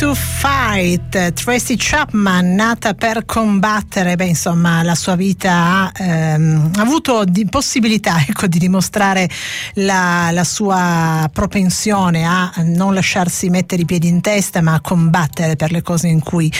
to Fight, Tracy Chapman, nata per combattere. Insomma, la sua vita ha avuto possibilità, di dimostrare la sua propensione a non lasciarsi mettere i piedi in testa, ma a combattere per le cose in cui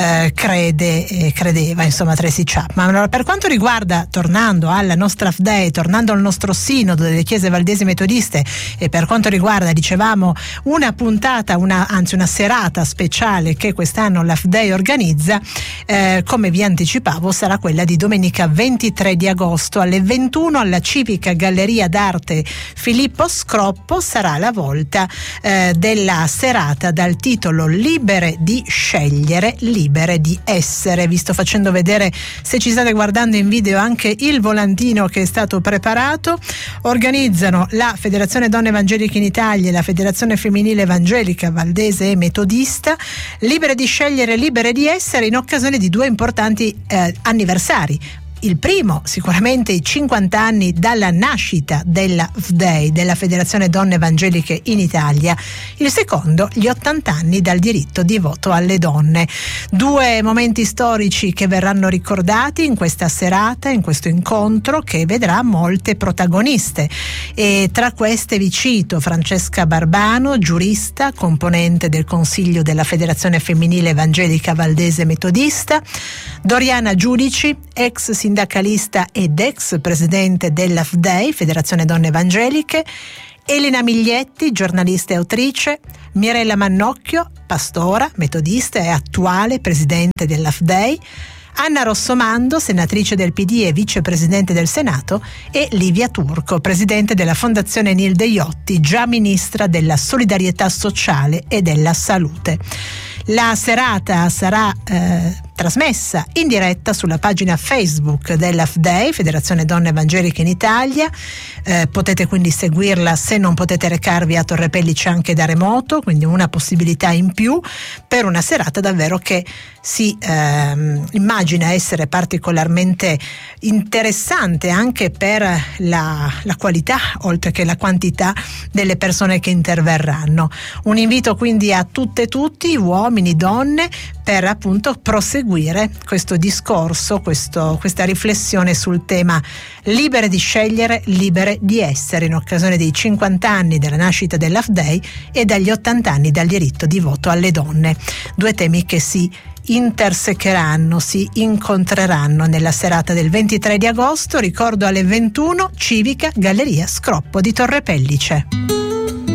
credeva, insomma, Tracy Chapman. Allora, per quanto riguarda, tornando alla nostra Day, tornando al nostro sinodo delle chiese valdesi metodiste, e per quanto riguarda, dicevamo, una puntata, una serata speciale che quest'anno l'Afday organizza, come vi anticipavo, sarà quella di domenica 23 di agosto alle 21 alla Civica Galleria d'Arte Filippo Scroppo. Sarà la volta della serata dal titolo Libere di scegliere, libere di essere. Vi sto facendo vedere, se ci state guardando in video, anche il volantino che è stato preparato. Organizzano la Federazione Donne Evangeliche in Italia e la Federazione Femminile Evangelica Valdese e Metodista, libere di scegliere, libere di essere, in occasione di due importanti anniversari. Il primo, sicuramente, i 50 anni dalla nascita della FDEI, della Federazione Donne Evangeliche in Italia. Il secondo, gli 80 anni dal diritto di voto alle donne. Due momenti storici che verranno ricordati in questa serata, in questo incontro che vedrà molte protagoniste. E tra queste vi cito Francesca Barbano, giurista, componente del Consiglio della Federazione Femminile Evangelica Valdese Metodista, Doriana Giudici, ex sindacalista ed ex presidente della FDEI, Federazione Donne Evangeliche, Elena Miglietti, giornalista e autrice, Mirella Mannocchio, pastora, metodista e attuale presidente della FDEI, Anna Rossomando, senatrice del PD e vicepresidente del Senato, e Livia Turco, presidente della Fondazione Nilde Iotti, già ministra della Solidarietà Sociale e della Salute. La serata sarà trasmessa in diretta sulla pagina Facebook della FDEI, Federazione Donne Evangeliche in Italia. Potete quindi seguirla se non potete recarvi a Torre Pellice anche da remoto, quindi una possibilità in più per una serata davvero che si immagina essere particolarmente interessante anche per la qualità, oltre che la quantità, delle persone che interverranno. Un invito quindi a tutte e tutti, uomini, donne, per appunto proseguire questo discorso, questa riflessione sul tema libere di scegliere, libere di essere, in occasione dei 50 anni della nascita dell'Afday e dagli 80 anni dal diritto di voto alle donne. Due temi che si intersecheranno, si incontreranno nella serata del 23 di agosto, ricordo alle 21, Civica Galleria Scroppo di Torre Pellice.